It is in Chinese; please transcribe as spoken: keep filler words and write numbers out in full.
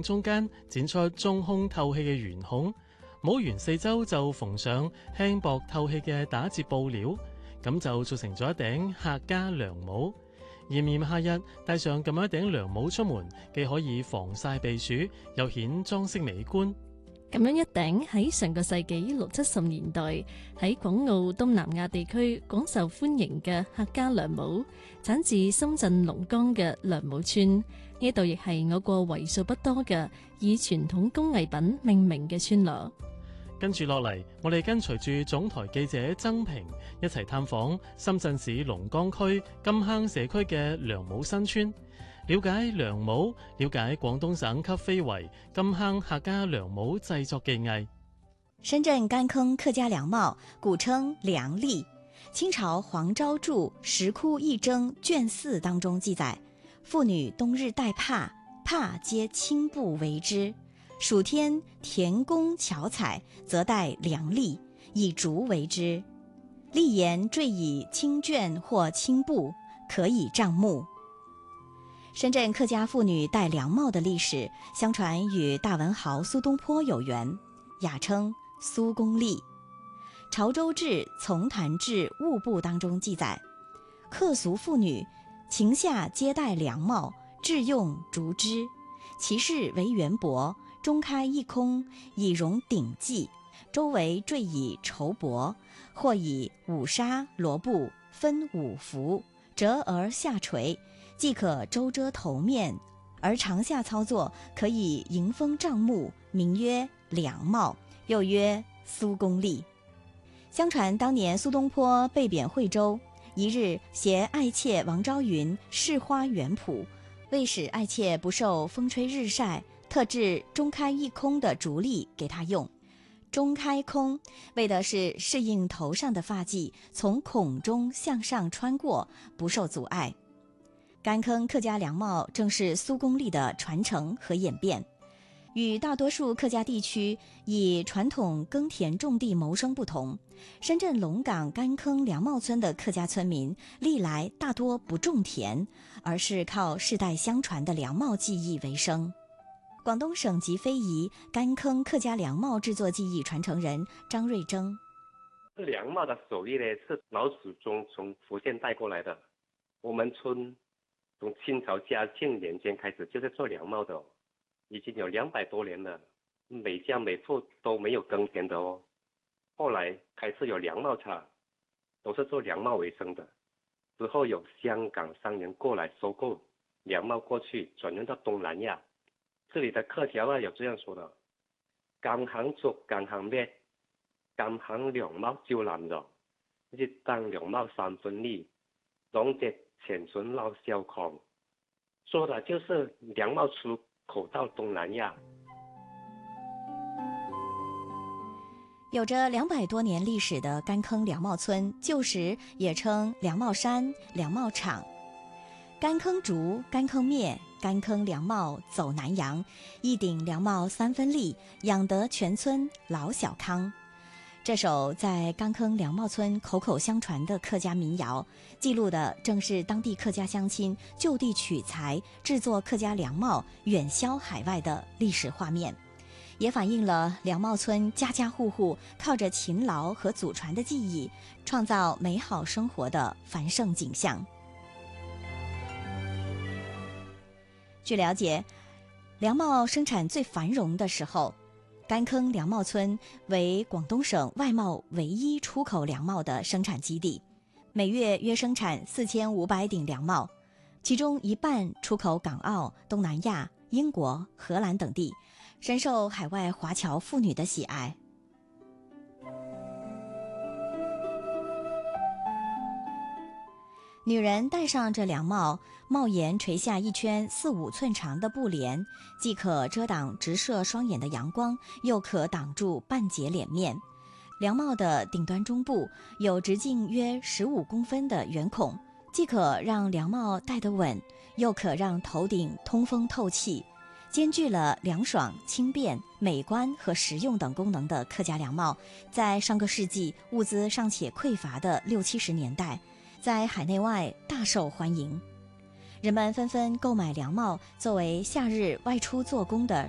頂中間剪出中空透氣嘅圓孔，帽圓四周就縫上輕薄透氣嘅打褶布料，咁就做成咗一頂客家涼帽。炎炎夏日戴上咁樣一頂涼帽出門，既可以防曬避暑，又顯裝飾美觀。 咁樣一頂喺上個世紀六七十年代喺港澳東南亞地區廣受歡迎嘅客家涼帽，產自深圳龍崗嘅涼帽村，呢度亦係我國為數不多嘅以傳統工藝品命名嘅村落。 跟住落嚟，我哋跟隨住總台記者曾平一齊探訪深圳市龍崗區金坑社區嘅涼帽新村，了解涼帽，了解廣東省級非遺金坑客家涼帽製作技藝。 深圳乾坑客家涼帽，古稱涼笠，清朝黃昭著《石窟一征》卷四當中記載，婦女冬日戴帕，帕皆青布為之。暑天田工巧採，則戴涼笠，以竹為之，笠沿綴以青絹或青布，可以障目。深圳客家婦女戴涼帽的歷史，相傳與大文豪蘇東坡有緣，雅稱蘇公笠。潮州志《從談志物部》當中記載，客俗婦女晴夏皆戴涼帽，置用竹枝，其飾為圓帛，中開一空，以容頂髻，周圍綴以綢帛，或以五紗羅布分五幅，折而下垂，既可周遮頭面，而長下操作可以迎風障目，名曰涼帽，又曰蘇公笠。相傳當年蘇東坡被貶惠州，一日攜愛妾王昭雲試花園圃，為使愛妾不受風吹日曬，特制中開一空的竹笠給他用。中開空為的是適應頭上的髮髻從孔中向上穿過，不受阻礙。乾坑客家涼帽正是蘇公笠的傳承和演變。與大多數客家地區以傳統耕田種地謀生不同，深圳龍崗乾坑涼帽村的客家村民歷來大多不種田，而是靠世代相傳的涼帽技藝為生。廣東省級非遺乾坑客家涼帽製作技藝傳承人張瑞征： 涼帽的手藝呢，是老祖宗從福建帶過來的。我們村從清朝嘉慶年間開始就是做涼帽的，已經有兩百多年了，每家每戶都沒有耕田的哦。後來開始有涼帽廠，都是做涼帽為生的。之後有香港商人過來收購涼帽，過去轉運到東南亞。這裡的客家話有這樣說的：金坑族金坑咩？金坑涼帽招男郎，一當涼帽三分利，龍節前村老小康。說的就是涼帽出口到東南亞。 有着兩百多年歷史的乾坑涼帽村，舊時也稱涼帽山、涼帽廠。乾坑竹、乾坑篾、乾坑涼帽走南洋，一頂涼帽三分利，養得全村老小康。這首在乾坑涼帽村口口相傳的客家民謠，記錄的正是當地客家鄉親就地取材製作客家涼帽遠銷海外的歷史畫面，也反映了涼帽村家家戶戶靠着勤勞和祖傳的技藝，創造美好生活的繁盛景象。據了解，涼帽生產最繁榮的時候，乾坑涼帽村為廣東省外貿唯一出口涼帽的生產基地，每月約生產四千五百頂涼帽，其中一半出口港澳、東南亞、英國、荷蘭等地，深受海外華僑婦女的喜愛。女人戴上這涼帽，帽檐垂下一圈四五寸長的布簾，既可遮擋直射雙眼的陽光，又可擋住半截臉面。涼帽的頂端中部有直徑約十五公分的圓孔，既可讓涼帽戴得穩，又可讓頭頂通風透氣，兼具了涼爽、輕便、美觀和實用等功能的客家涼帽，在上個世紀物資尚且匱乏的六七十年代，在海內外大受歡迎，人們紛紛購買涼帽作為夏日外出做工的